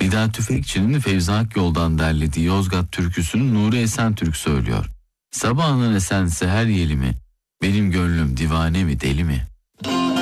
Nida Tüfekçi'nin Fevzi Akyol'dan derlediği Yozgat türküsünü Nuri Esentürk söylüyor. Sabahın esense her yelimi, benim gönlüm divane mi deli mi?